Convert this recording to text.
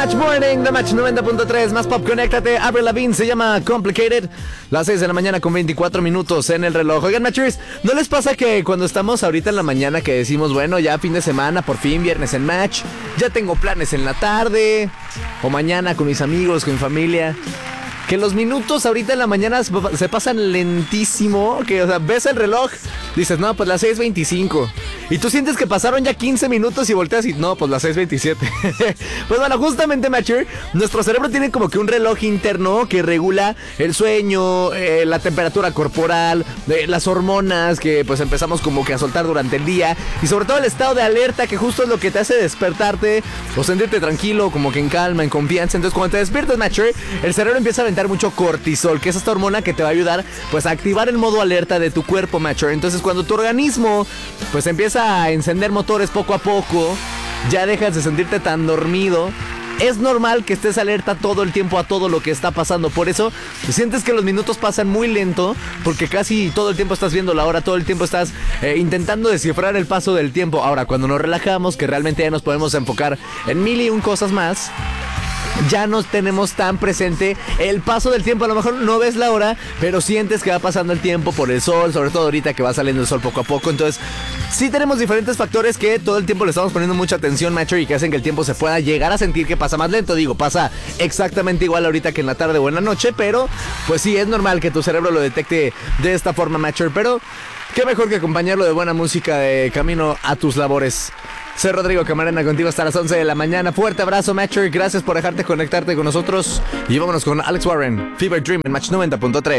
Match Morning, The Match 90.3, más pop, conéctate. Avril Lavigne, se llama Complicated. Las 6 de la mañana con 24 minutos en el reloj. Oigan, Matchers, ¿no les pasa que cuando estamos ahorita en la mañana que decimos, bueno, ya fin de semana, por fin viernes en Match, ya tengo planes en la tarde, o mañana con mis amigos, con mi familia, que los minutos ahorita en la mañana se pasan lentísimo, que, o sea, ves el reloj, dices, no, pues las 6:25, y tú sientes que pasaron ya 15 minutos y volteas y, no, pues las 6:27. Pues bueno, justamente, Matcher, nuestro cerebro tiene como que un reloj interno que regula el sueño, la temperatura corporal, las hormonas que pues empezamos como que a soltar durante el día, y sobre todo el estado de alerta, que justo es lo que te hace despertarte o sentirte tranquilo, como que en calma, en confianza. Entonces cuando te despiertas, Matcher, el cerebro empieza a aventar mucho cortisol, que es esta hormona que te va a ayudar pues a activar el modo alerta de tu cuerpo, Matcher. Entonces cuando tu organismo pues empieza a encender motores poco a poco, ya dejas de sentirte tan dormido. Es normal que estés alerta todo el tiempo a todo lo que está pasando. Por eso sientes que los minutos pasan muy lento, porque casi todo el tiempo estás viendo la hora, todo el tiempo estás intentando descifrar el paso del tiempo. Ahora, cuando nos relajamos, que realmente ya nos podemos enfocar en mil y un cosas más, ya no tenemos tan presente el paso del tiempo. A lo mejor no ves la hora, pero sientes que va pasando el tiempo por el sol, sobre todo ahorita que va saliendo el sol poco a poco. Entonces sí tenemos diferentes factores que todo el tiempo le estamos poniendo mucha atención, Matcher, y que hacen que el tiempo se pueda llegar a sentir que pasa más lento. Digo, pasa exactamente igual ahorita que en la tarde o en la noche, pero pues sí, es normal que tu cerebro lo detecte de esta forma, Matcher. Pero qué mejor que acompañarlo de buena música de camino a tus labores. Soy Rodrigo Camarena, contigo hasta las 11 de la mañana. Fuerte abrazo, Matcher. Gracias por dejarte conectarte con nosotros. Y vámonos con Alex Warren, Fever Dream en Match 90.3.